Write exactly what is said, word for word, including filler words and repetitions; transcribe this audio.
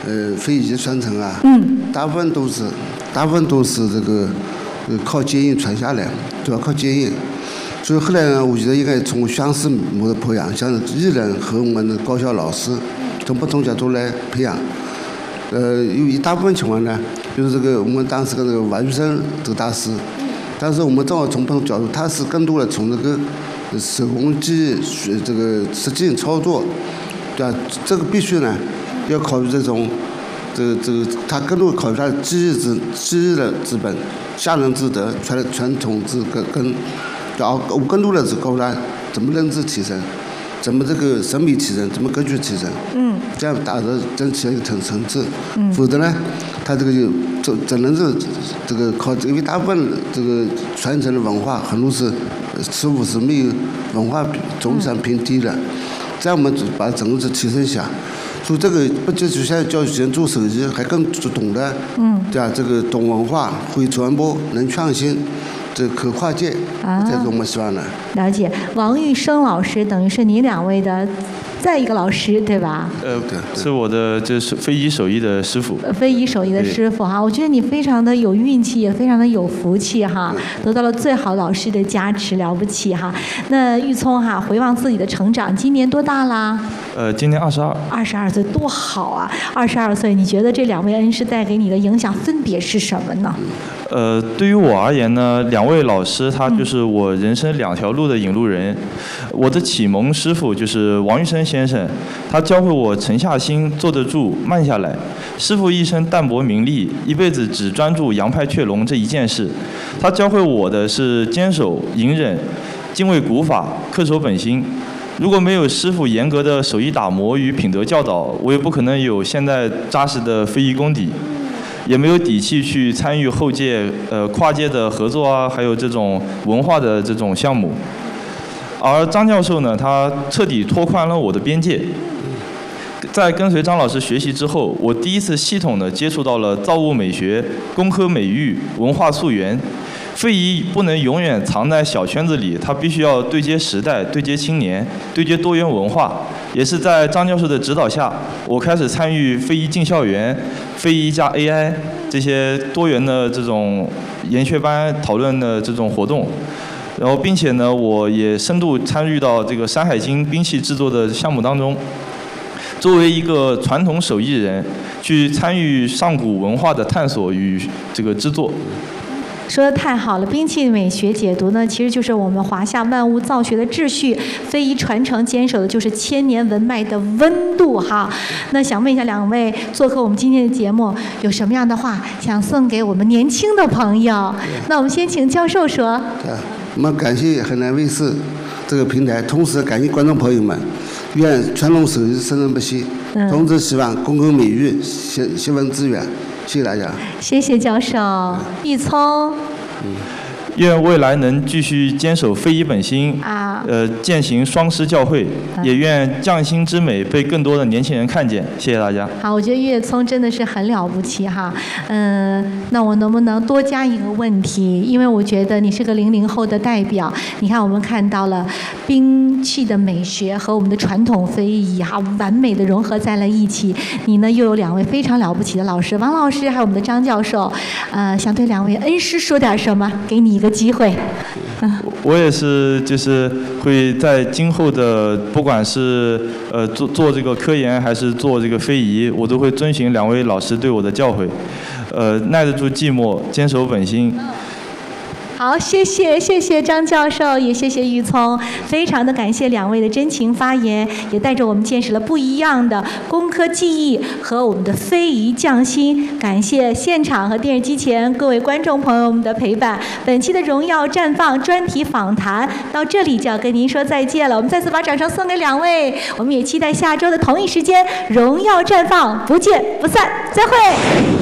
呃非遗传承啊， 嗯， 大部分都是大部分都是这个呃靠接应传下来，主要靠接应。所以后来呢，我觉得应该从相似模式培养，像艺人和我们的高校老师，从不同角度来培养。呃，有一大部分情况呢，就是这个我们当时的这个王玉生这个大师，但是我们正好从不同角度，他是更多的从这个手工技学这个实际操作，对吧？这个必须呢要考虑这种这个这个，他更多考虑他的技艺之技艺的资本、下人之德、传传统之根根。然后我更多的是告诉他怎么认知提升，怎么这个审美提升，怎么格局提升， 嗯， 这样达到争取一个层层次， 嗯， 否则呢，他这个就只只能是这个靠，因为大部分这个传承的文化很多是师傅是没有文化总产偏低的，这样我们把整个是提升一下。所以这个不就就像教育学做手机，还更懂得， 嗯， 对吧？这个懂文化，会传播，能创新。这可跨界， 啊， 这是我们希望的。 了解，王玉生老师等于是你两位的再一个老师，对吧？ 呃，是我的这是非遗手艺的师傅。 非遗手艺的师傅哈，我觉得你非常的有运气，也非常的有福气哈，得到了最好老师的加持，了不起哈。那玉聪哈，回望自己的成长，今年多大啦？ 呃，今年二十二。 二十二岁，多好啊！二十二岁，你觉得这两位恩师带给你的影响分别是什么呢？ 呃，对于我而言呢，两位老师他就是我人生两条路的引路人。我的启蒙师傅就是王玉生先生，他教会我沉下心、坐得住、慢下来。师傅一生淡泊名利，一辈子只专注杨派雀龙这一件事。他教会我的是坚守、隐忍、敬畏古法、恪守本心。如果没有师傅严格的手艺打磨与品德教导，我也不可能有现在扎实的非遗功底。也没有底气去参与后届呃跨界的合作啊，还有这种文化的这种项目。而张教授呢，他彻底拓宽了我的边界。在跟随张老师学习之后，我第一次系统地接触到了造物美学、工科美育、文化溯源。非遗不能永远藏在小圈子里，它必须要对接时代、对接青年、对接多元文化。也是在张教授的指导下，我开始参与非遗进校园、非遗加 A I 这些多元的这种研学班讨论的这种活动。然后，并且呢，我也深度参与到这个《山海经》兵器制作的项目当中。作为一个传统手艺人，去参与上古文化的探索与这个制作。 说的太好了，兵器美学解读呢，其实就是我们华夏万物造学的秩序，非遗传承坚守的就是千年文脉的温度哈。那想问一下两位做客我们今天的节目，有什么样的话想送给我们年轻的朋友？那我们先请教授说。 对，我们感谢河南卫视这个平台，同时感谢观众朋友们，愿传统手艺生生不息，同时希望工科美育新新闻资源。谢谢大家。 谢谢教授。玉聪。 嗯，愿未来能继续坚守非遗本心， 啊， 呃，践行双师教诲，啊、也愿匠心之美被更多的年轻人看见。谢谢大家。 好，我觉得岳聪真的是很了不起哈。嗯、呃，那我能不能多加一个问题？因为我觉得你是个零零后的代表。你看，我们看到了兵器的美学和我们的传统非遗哈，完美的融合在了一起。你呢，又有两位非常了不起的老师，王老师还有我们的张教授。呃，想对两位恩师说点什么？给你一个机会。嗯、 我也是，就是会在今后的，不管是呃做做这个科研还是做这个非遗，我都会遵循两位老师对我的教诲，呃，耐得住寂寞，坚守本心。 好，谢谢谢谢张教授，也谢谢玉聪，非常的感谢两位的真情发言，也带着我们见识了不一样的工科技艺和我们的非遗匠心。感谢现场和电视机前各位观众朋友们的陪伴。本期的荣耀绽放专题访谈到这里就要跟您说再见了，我们再次把掌声送给两位，我们也期待下周的同一时间荣耀绽放，不见不散，再会。